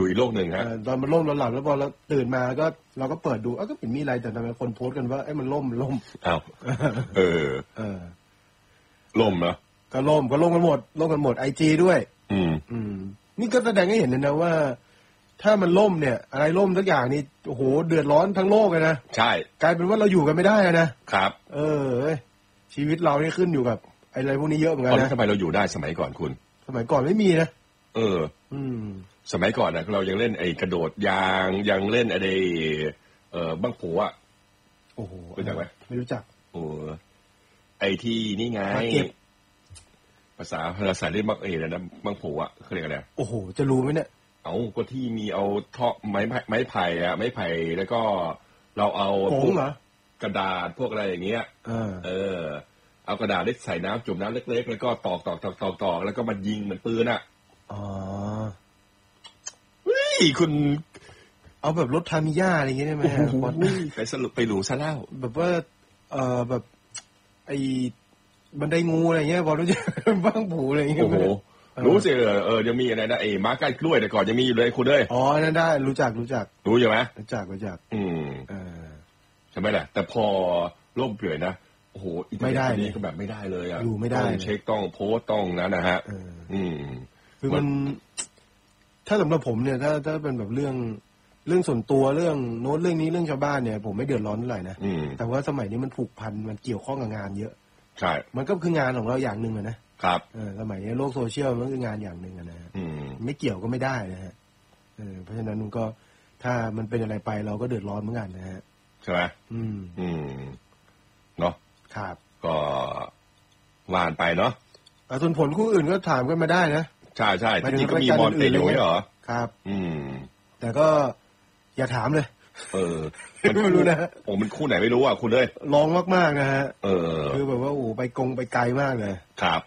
อีกโลกหนึ่งฮะตอนมันล่มเราหลับแล้วพอเราตื่นมาก็เราก็เปิดดูก็ไม่มีอะไรแต่ทำไมคนโพสต์กันว่ามันล่มอ้าวล่มเหรอก็ล่มกันหมด IG ด้วยนี่ก็แสดงให้เห็นเลยนะว่าถ้ามันล่มเนี่ยอะไรล่มทุกอย่างนี่โอ้โหเดือดร้อนทั้งโลกเลยนะใช่กลายเป็นว่าเราอยู่กันไม่ได้นะครับชีวิตเรานี่ขึ้นอยู่กับอะไรพวกนี้เยอะเหมือนกันนะทำไมเราอยู่ได้สมัยก่อนคุณสมัยก่อนไม่มีนะสมัยก่อนนะเรายังเล่นไอ้กระโดดยางยังเล่นอะไรบังโผอ่ะโอ้โหรู้จักไหมไม่รู้จักไอ้ที่นี่ไงภาษาเรียกบังโผอ่ะเขาเรียกอะไรโอ้โหจะรู้ไหมเนี่ยเอาก็ที่มีเอาท่อไม้ไผ่อะไม้ไผ่แล้วก็เราเอาพวกกระดาษพวกอะไรอย่างเงี้ยเอากระดาษเล็กใส่น้ำจุ่มน้ำเล็กๆแล้วก็ตอกแล้วก็มันยิงเหมือนปืนอ่ะคุณเอาแบบรถทามิยาอะไรอย่างเงี้ยได้ไหมไปสรุปไปหลูซะแล้วแบบว่าแบบไอ้บันไดงูอะไรเงี้ยพอรู้จักบ้างผูอะไรอย่างเงี้ยโอ้โหรู้สิยังมีอะไรนะม้าใกล้กล้วยแต่ก่อนยังมีอยู่เลยคุณเลยนั่นได้รู้จักรู้ใช่ไหมรู้จักใช่ไหมล่ะแต่พอล่มเปลี่ยนนะโอ้โหไม่ได้นี่ก็แบบไม่ได้เลยอ่ะอยู่ไม่ได้ต้องเช็คต้องโพสต้องนะฮะคือมันถ้าสำหรับผมเนี่ยถ้าเป็นแบบเรื่องส่วนตัวเรื่องโน้ตเรื่องนี้เรื่องชาวบ้านเนี่ยผมไม่เดือดร้อนเท่าไหร่นะแต่ว่าสมัยนี้มันผูกพันมันเกี่ยวข้องกับงานเยอะใช่มันก็คืองานของเราอย่างหนึ่งนะครับสมัยนี้โลกโซเชียลมันคืองานอย่างหนึ่งนะไม่เกี่ยวก็ไม่ได้นะฮะเพราะฉะนั้นมันก็ถ้ามันเป็นอะไรไปเราก็เดือดร้อนเหมือนกันนะฮะใช่ไหมเนาะครับก็วานไปเนาะส่วนผลคู่อื่นก็ถามกันมาได้นะใช่ที่จริงก็มีบอลเตะอยู่เหรอครับแต่ก็อย่าถามเลยมันไม่รู้นะโอ้มันคู่ไหนไม่รู้อ่ะคุณเลยลองมากๆนะฮะคือแบบว่าโอ้ไปไกลมากเลยครับ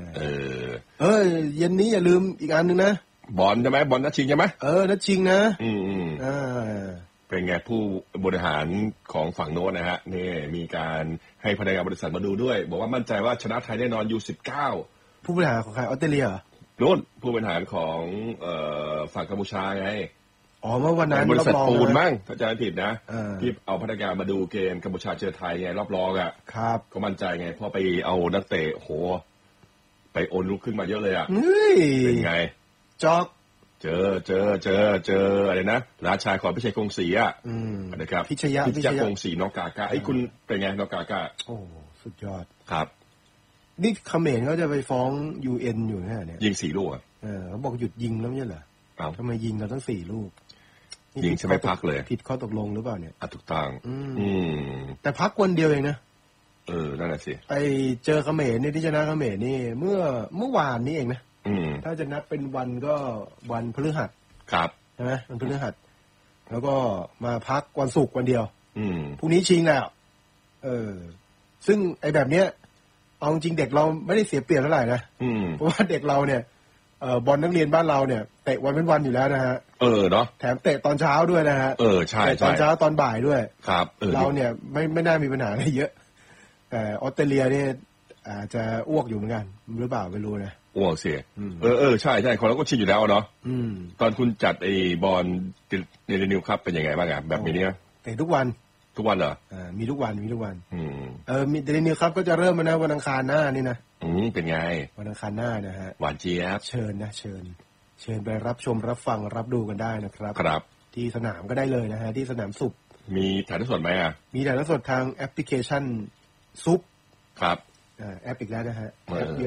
เย็นนี้อย่าลืมอีกอันนึงนะบอลใช่ไหมบอลนัดชิงใช่ไหมนัดชิงนะเป็นไงผู้บริหารของฝั่งโน้นนะฮะนี่มีการให้พนักงานบริษัทมาดูด้วยบอกว่ามั่นใจว่าชนะไทยแน่นอนU19 ผู้บริหารของใครออสเตรเลียโน้นผู้บริหารของฝั่งกัมพูชาไงเมื่อวันนั้นบริษัทปูนมั้งถ้าจำไม่ผิดนะที่เอาพนักงานมาดูเกมกัมพูชาเจอไทยไงรอบรองอ่ะครับก็มั่นใจไงเพราะไปเอานักเตะโหไปโอนลุกขึ้นมาเยอะเลยอ่ะเป็นไงจอกเจออะไรนะราชาขอพิชัยกงศรีอ่ะนะครับพิชยกงศรีนอกกากาไอ้คุณเป็นไงนอกกากาโอ้สุดยอดครับนี่เขมรเขาจะไปฟ้อง UN อยู่เนี่ยยิง4 ลูกเขาบอกหยุดยิงแล้วไม่ใช่เหรอทำไมยิงกันตั้ง4 ลูกยิงใช่ไหมพักเลยผิดข้อตกลงหรือเปล่าเนี่ยถูกต้องแต่พักวันเดียวเองนะนั่นแหละสิไปเจอเขมรนี่ที่ชนะเขมรนี่เมื่อวานนี้เองนะถ้าจะนับเป็นวันก็วันพฤหัสครับใช่ไหมวันพฤหัสแล้วก็มาพักวันศุกร์วันเดียวพรุ่งนี้ชิงแล้วซึ่งไอ้แบบเนี้ยเอาจริงเด็กเราไม่ได้เสียเปรียบเท่าไหร่นะเพราะว่าเด็กเราเนี่ยบอลนักเรียนบ้านเราเนี่ยเตะวันเป็นวันอยู่แล้วนะฮะเนาะแถมเตะตอนเช้าด้วยนะฮะใช่ตอนเช้าตอนบ่ายด้วยครับเราเนี่ยไม่น่ามีปัญหาอะไรเยอะแต่ออสเตรเลียเนี่ยอาจจะอ้วกอยู่เหมือนกันหรือเปล่าไม่รู้นะอ้วกเสียใช่คนเราก็ชินอยู่แล้วเนาะตอนคุณจัดไอ้บอลเดลินิวครับเป็นยังไงบ้างอ่ะแบบนี้เนี่ยเตะทุกวันเหรอมีทุกวันมีมีเดลินิวครับก็จะเริ่มมานะวันอังคารหน้านี่นะเป็นไงวันอังคารหน้านะฮะหวานเจี๊ยบเชิญไปรับชมรับฟังรับดูกันได้นะครับครับที่สนามก็ได้เลยนะฮะที่สนามซุปมีถ่ายทอดสดไหมอ่ะมีถ่ายทอดสดทางแอปพลิเคชันซุปครับแอปอีกแล้วนะฮะ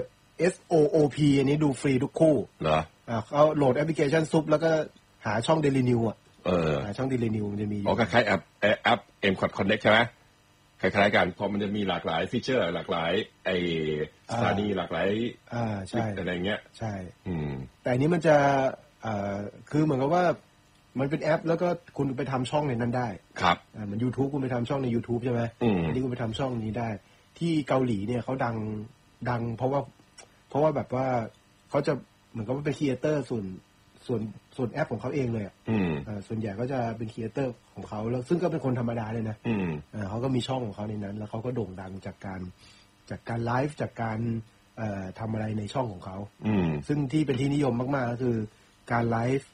SOOP อันนี้ดูฟรีทุกคู่เหรอเขาโหลดแอปพลิเคชันซุปแล้วก็หาช่อง Daily News อ่ะหาช่อง Daily News มันจะมีคล้ายๆแอป M-Connect ใช่ไหมคล้ายๆกันเพราะมันจะมีหลากหลายฟีเจอร์หลากหลายสถานีหลากหลายใช่อะไรเงี้ยใช่แต่อันนี้มันจะคือเหมือนกับว่ามันเป็นแอปแล้วก็คุณไปทำช่องในนั้นได้ครับเหมือน YouTube คุณไปทำช่องใน YouTube ใช่ไหมอันนี้คุณไปทำช่องนี้ได้ที่เกาหลีเนี่ยเขาดังเพราะว่าแบบว่าเขาจะเหมือนกับว่าเป็นครีเอเตอร์ส่วนแอปของเขาเองเลยส่วนใหญ่ก็จะเป็นครีเอเตอร์ของเขาแล้วซึ่งก็เป็นคนธรรมดาเลยนะเขาก็มีช่องของเขาในนั้นแล้วเขาก็โด่งดังจากการไลฟ์จากการทำอะไรในช่องของเขาซึ่งที่เป็นที่นิยมมากๆก็คือการไลฟ์